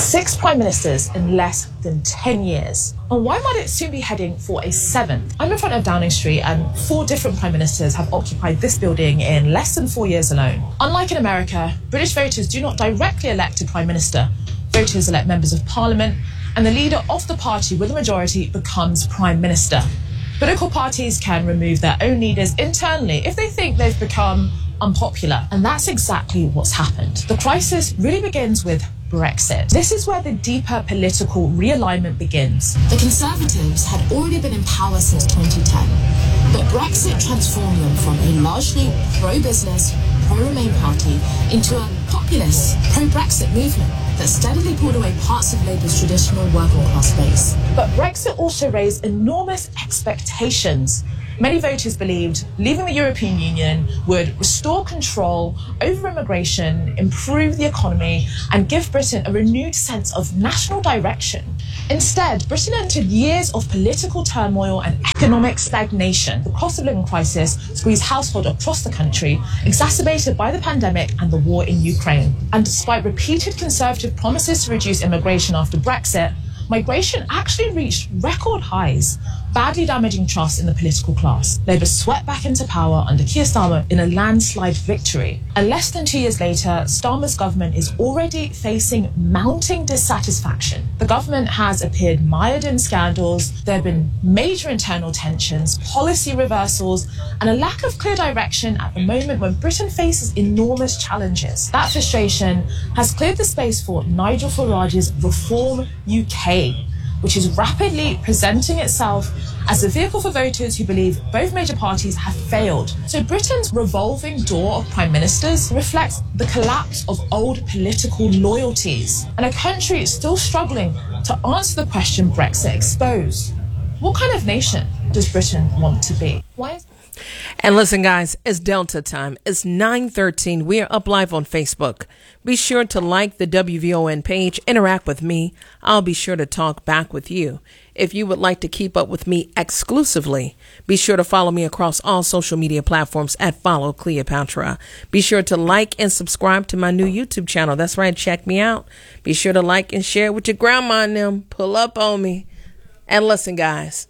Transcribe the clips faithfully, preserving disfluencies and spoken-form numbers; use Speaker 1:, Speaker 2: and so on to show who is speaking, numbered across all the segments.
Speaker 1: Six prime ministers in less than ten years. And why might it soon be heading for a seventh? I'm in front of Downing Street and four different prime ministers have occupied this building in less than four years alone. Unlike in America, British voters do not directly elect a prime minister. Voters elect members of parliament and the leader of the party with a majority becomes prime minister. Political parties can remove their own leaders internally if they think they've become unpopular. And that's exactly what's happened. The crisis really begins with Brexit. This is where the deeper political realignment begins.
Speaker 2: The Conservatives had already been in power since twenty ten, but Brexit transformed them from a largely pro-business, pro-Remain party into a populist, pro-Brexit movement that steadily pulled away parts of Labour's traditional working class base.
Speaker 1: But Brexit also raised enormous expectations. Many voters believed leaving the European Union would restore control over immigration, improve the economy, and give Britain a renewed sense of national direction. Instead, Britain entered years of political turmoil and economic stagnation. The cost of living crisis squeezed households across the country, exacerbated by the pandemic and the war in Ukraine. And despite repeated Conservative promises to reduce immigration after Brexit, migration actually reached record highs, badly damaging trust in the political class. Labour swept back into power under Keir Starmer in a landslide victory. And less than two years later, Starmer's government is already facing mounting dissatisfaction. The government has appeared mired in scandals, there have been major internal tensions, policy reversals, and a lack of clear direction at the moment when Britain faces enormous challenges. That frustration has cleared the space for Nigel Farage's Reform U K, which is rapidly presenting itself as a vehicle for voters who believe both major parties have failed. So Britain's revolving door of prime ministers reflects the collapse of old political loyalties and a country still struggling to answer the question Brexit exposed. What kind of nation does Britain want to be? Why is
Speaker 3: And listen, guys, it's Delta time. It's nine thirteen. We are up live on Facebook. Be sure to like the W V O N page, interact with me. I'll be sure to talk back with you. If you would like to keep up with me exclusively, be sure to follow me across all social media platforms at Follow Cleopatra. Be sure to like and subscribe to my new YouTube channel. That's right. Check me out. Be sure to like and share with your grandma and them. Pull up on me. And listen, guys.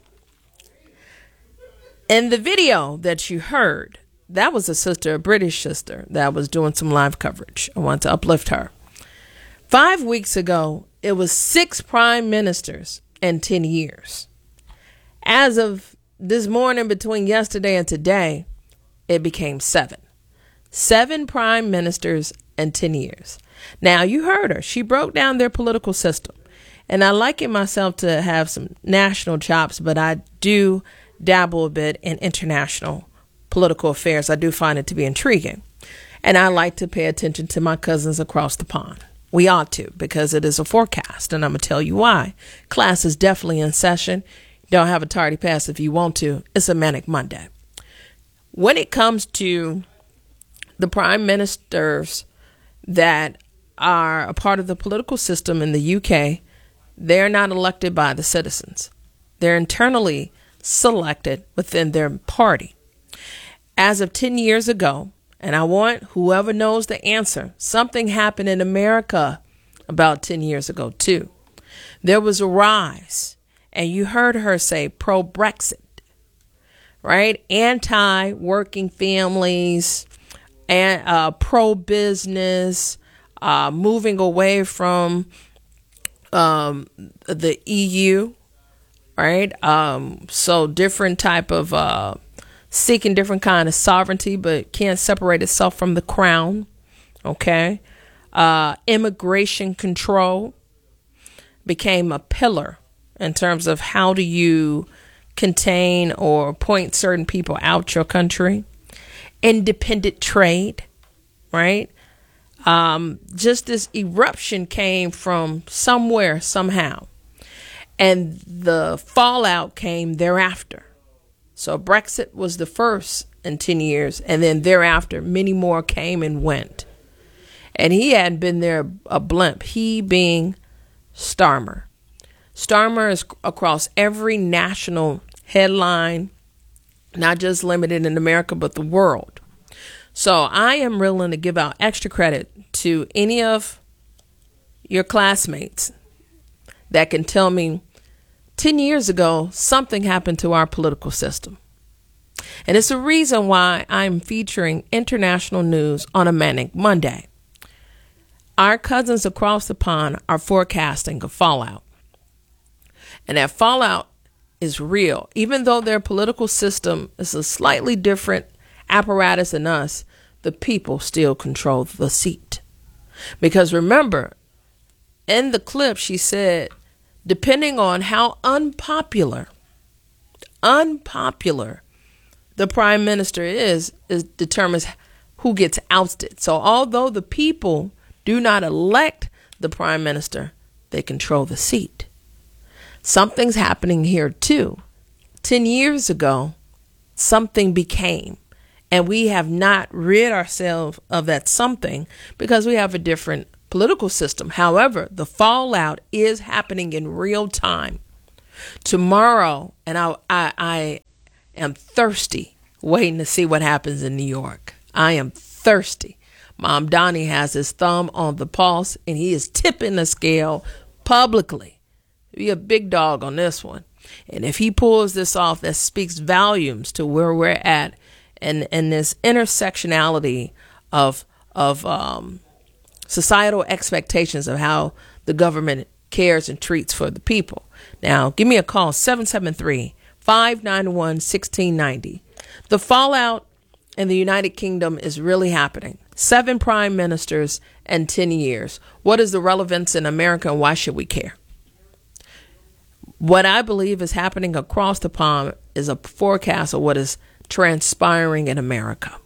Speaker 3: In the video that you heard, that was a sister, a British sister, that was doing some live coverage. I want to uplift her. Five weeks ago, it was six prime ministers in ten years. As of this morning, between yesterday and today, it became seven. Seven prime ministers in ten years. Now, you heard her. She broke down their political system. And I liken myself to have some national chops, but I do dabble a bit in international political affairs. I do find it to be intriguing. And I like to pay attention to my cousins across the pond. We ought to, because it is a forecast, and I'm going to tell you why. Class is definitely in session. Don't have a tardy pass if you want to. It's a manic Monday. When it comes to the prime ministers that are a part of the political system in the U K, they're not elected by the citizens. They're internally selected within their party. As of ten years ago, and I want whoever knows the answer, something happened in America about ten years ago too. There was a rise, and you heard her say pro-Brexit, right? Anti-working families, and uh, pro-business, uh, moving away from um, the E U, right? Um, so different type of uh, seeking different kind of sovereignty, but can't separate itself from the crown. Okay. Uh, immigration control became a pillar in terms of how do you contain or point certain people out your country. Independent trade, right? Um, just this eruption came from somewhere, somehow. And the fallout came thereafter. So Brexit was the first in ten years. And then thereafter, many more came and went. And he hadn't been there a blimp. He being Starmer. Starmer is across every national headline, not just limited in America, but the world. So I am willing to give out extra credit to any of your classmates that can tell me ten years ago, something happened to our political system. And it's the reason why I'm featuring international news on a Manic Monday. Our cousins across the pond are forecasting a fallout. And that fallout is real. Even though their political system is a slightly different apparatus than us, the people still control the seat. Because remember, in the clip, she said, depending on how unpopular, unpopular the prime minister is, is determines who gets ousted. So although the people do not elect the prime minister, they control the seat. Something's happening here too. Ten years ago, something became, and we have not rid ourselves of that something because we have a different political system. However, the fallout is happening in real time. Tomorrow, and I, I, I am thirsty waiting to see what happens in New York. I am thirsty. Mom Donnie has his thumb on the pulse, and he is tipping the scale publicly. Be a big dog on this one. And if he pulls this off, that speaks volumes to where we're at and, and this intersectionality of of um, societal expectations of how the government cares and treats for the people. Now, give me a call, seven seven three, five nine one, one six nine zero. The fallout in the United Kingdom is really happening. Seven prime ministers and ten years. What is the relevance in America, and why should we care? What I believe is happening across the pond is a forecast of what is transpiring in America.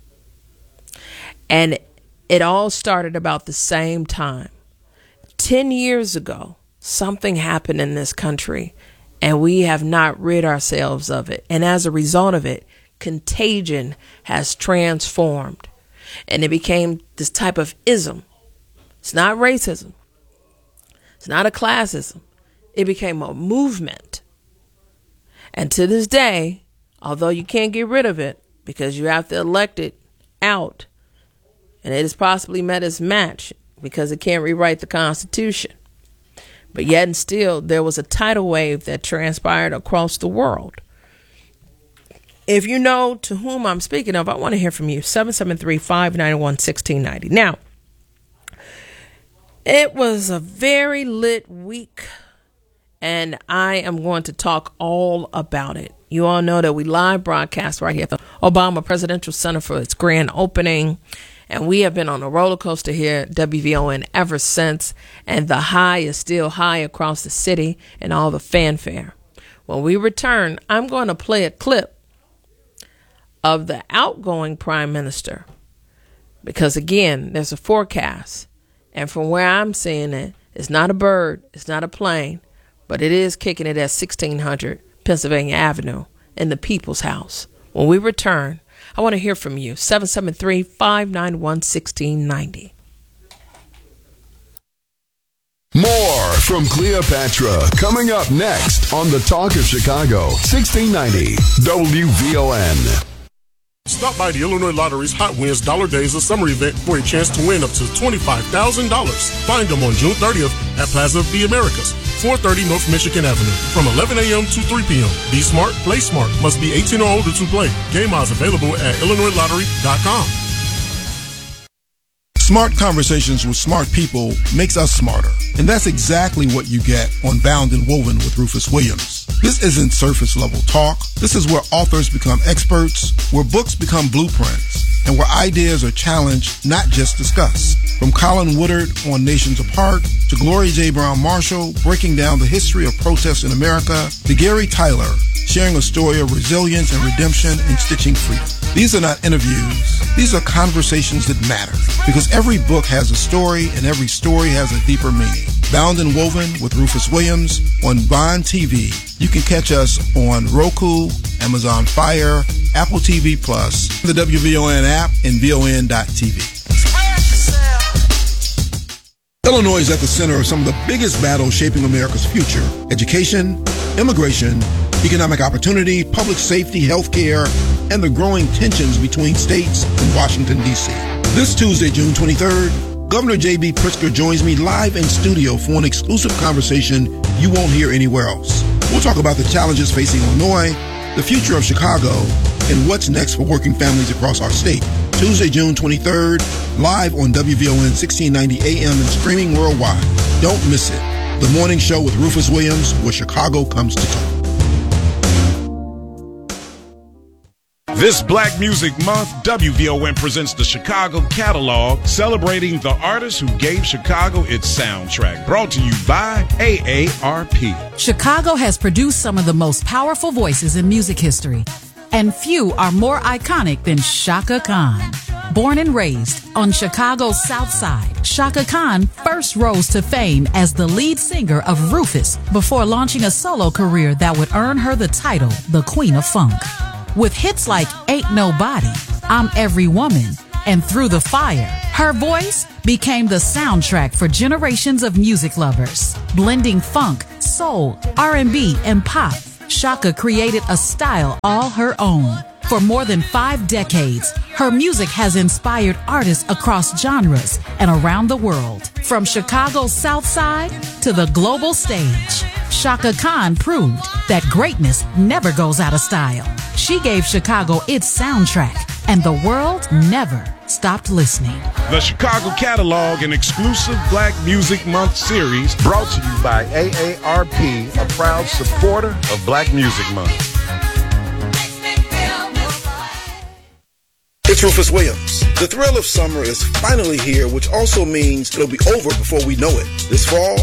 Speaker 3: And it all started about the same time. Ten years ago, something happened in this country, and we have not rid ourselves of it. And as a result of it, contagion has transformed. And it became this type of ism. It's not racism. It's not a classism. It became a movement. And to this day, although you can't get rid of it because you have to elect it out, and it has possibly met its match because it can't rewrite the Constitution. But yet and still, there was a tidal wave that transpired across the world. If you know to whom I'm speaking of, I want to hear from you. seven seven three, five nine one, one six nine zero. Now, it was a very lit week, and I am going to talk all about it. You all know that we live broadcast right here at the Obama Presidential Center for its grand opening. And we have been on a roller coaster here at W V O N ever since. And the high is still high across the city and all the fanfare. When we return, I'm going to play a clip of the outgoing prime minister. Because, again, there's a forecast. And from where I'm seeing it, it's not a bird, it's not a plane, but it is kicking it at sixteen hundred Pennsylvania Avenue in the People's House. When we return, I want to hear from you. seven seven three, five nine one, one six nine zero.
Speaker 4: More from Cleopatra coming up next on the Talk of Chicago, sixteen ninety W V O N.
Speaker 5: Stop by the Illinois Lottery's Hot Wins Dollar Days of Summer event for a chance to win up to twenty-five thousand dollars. Find them on June thirtieth at Plaza of the Americas, four thirty North Michigan Avenue, from eleven a.m. to three p.m. Be smart, play smart. Must be eighteen or older to play. Game odds available at illinois lottery dot com.
Speaker 6: Smart conversations with smart people makes us smarter. And that's exactly what you get on Bound and Woven with Rufus Williams. This isn't surface level talk. This is where authors become experts, where books become blueprints, and where ideas are challenged, not just discussed. From Colin Woodard on Nations Apart, to Gloria J. Brown Marshall breaking down the history of protests in America, to Gary Tyler sharing a story of resilience and redemption and stitching freedom. These are not interviews. These are conversations that matter, because every book has a story and every story has a deeper meaning. Bound and Woven with Rufus Williams on Bond T V. You can catch us on Roku, Amazon Fire, Apple T V Plus, the W V O N app, and V O N dot T V. Illinois is at the center of some of the biggest battles shaping America's future: education, immigration, economic opportunity, public safety, healthcare, and the growing tensions between states and Washington, D C. This Tuesday, June twenty-third, Governor J B. Pritzker joins me live in studio for an exclusive conversation you won't hear anywhere else. We'll talk about the challenges facing Illinois, the future of Chicago, and what's next for working families across our state. Tuesday, June twenty-third, live on W V O N sixteen ninety A M and streaming worldwide. Don't miss it. The Morning Show with Rufus Williams, where Chicago comes to talk.
Speaker 7: This Black Music Month, W V O N presents the Chicago Catalog, celebrating the artists who gave Chicago its soundtrack. Brought to you by A A R P.
Speaker 8: Chicago has produced some of the most powerful voices in music history, and few are more iconic than Chaka Khan. Born and raised on Chicago's South Side, Chaka Khan first rose to fame as the lead singer of Rufus before launching a solo career that would earn her the title, the Queen of Funk. With hits like Ain't Nobody, I'm Every Woman, and Through the Fire, her voice became the soundtrack for generations of music lovers. Blending funk, soul, R and B, and pop, Chaka created a style all her own. For more than five decades, her music has inspired artists across genres and around the world. From Chicago's South Side to the global stage, Chaka Khan proved that greatness never goes out of style. She gave Chicago its soundtrack, and the world never stopped listening.
Speaker 7: The Chicago Catalog, an exclusive Black Music Month series, brought to you by A A R P, a proud supporter of Black Music Month.
Speaker 9: It's Rufus Williams. The thrill of summer is finally here, which also means it'll be over before we know it. This fall,